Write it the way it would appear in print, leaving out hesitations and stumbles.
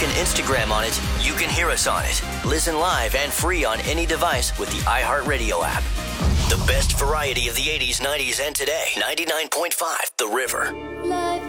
Instagram on it, you can hear us on it. Listen live and free on any device with the iHeartRadio app. The best variety of the 80s, 90s, and today. 99.5 The River.